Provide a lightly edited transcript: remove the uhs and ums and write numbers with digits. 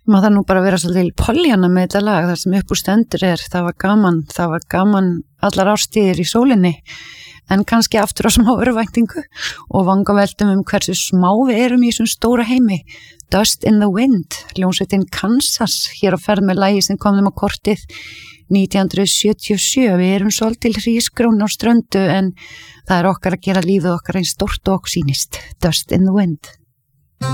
Maður þarf nú bara að vera svolítið Pollyanna með þetta lag, það sem upp úr stendur það var gaman allar árstíðir í sólinni, en kannski aftur á smá örvæntingu og vangaveltum hversu smá við erum í þessum stóra heimi. Dust in the Wind, hljómsveitin Kansas, hér á ferð með lagi sem kom þeim á kortið 1977, við erum svolítið hrísgrón á ströndu en það okkar að gera lífið okkar eins stórt og okkur sýnist. Dust in the Wind.